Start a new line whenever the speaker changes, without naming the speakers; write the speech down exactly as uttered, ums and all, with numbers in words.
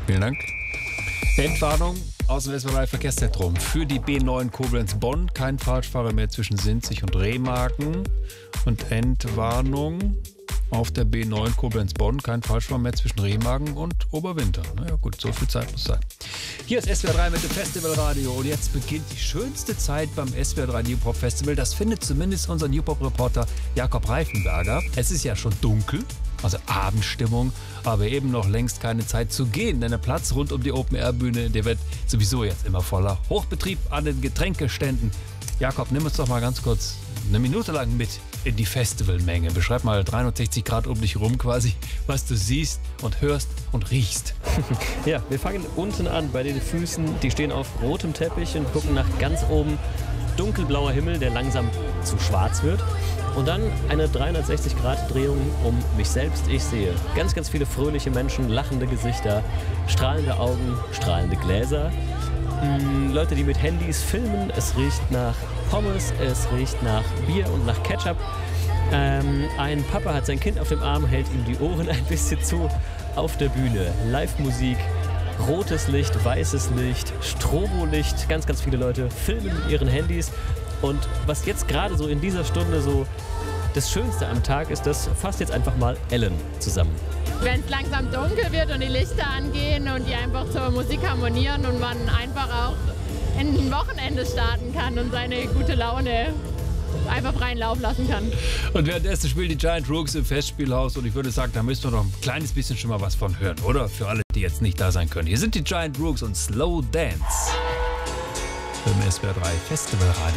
Vielen Dank. Entwarnung aus dem S W R drei Verkehrszentrum für die B neun Koblenz-Bonn. Kein Falschfahrer mehr zwischen Sinzig und Remagen. Und Entwarnung auf der B neun Koblenz-Bonn. Kein Falschfahrer mehr zwischen Remagen und Oberwinter. Naja gut, so viel Zeit muss sein. Hier ist S W R drei mit dem Festivalradio. Und jetzt beginnt die schönste Zeit beim S W R drei New Pop Festival. Das findet zumindest unser New Pop Reporter Jakob Reifenberger. Es ist ja schon dunkel. Also Abendstimmung, aber eben noch längst keine Zeit zu gehen, denn der Platz rund um die Open-Air-Bühne, der wird sowieso jetzt immer voller. Hochbetrieb an den Getränkeständen. Jakob, nimm uns doch mal ganz kurz eine Minute lang mit in die Festivalmenge. Beschreib mal dreihundertsechzig Grad um dich rum quasi, was du siehst und hörst und riechst.
Ja, wir fangen unten an bei den Füßen. Die stehen auf rotem Teppich und gucken nach ganz oben. Dunkelblauer Himmel, der langsam zu schwarz wird. Und dann eine dreihundertsechzig Grad Drehung um mich selbst. Ich sehe ganz, ganz viele fröhliche Menschen, lachende Gesichter, strahlende Augen, strahlende Gläser. Hm, Leute, die mit Handys filmen. Es riecht nach Pommes, es riecht nach Bier und nach Ketchup. Ähm, ein Papa hat sein Kind auf dem Arm, hält ihm die Ohren ein bisschen zu. Auf der Bühne Live-Musik. Rotes Licht, weißes Licht, Strobolicht, ganz, ganz viele Leute filmen mit ihren Handys. Und was jetzt gerade so in dieser Stunde so das Schönste am Tag ist, das fasst jetzt einfach mal Ellen zusammen.
Wenn es langsam dunkel wird und die Lichter angehen und die einfach zur Musik harmonieren und man einfach auch in ein Wochenende starten kann und seine gute Laune einfach freien Lauf lassen kann.
Und währenddessen spielen die Giant Rooks im Festspielhaus und ich würde sagen, da müssen wir noch ein kleines bisschen schon mal was von hören, oder? Für alle, die jetzt nicht da sein können. Hier sind die Giant Rooks und Slow Dance. Im S W R drei Festivalradio.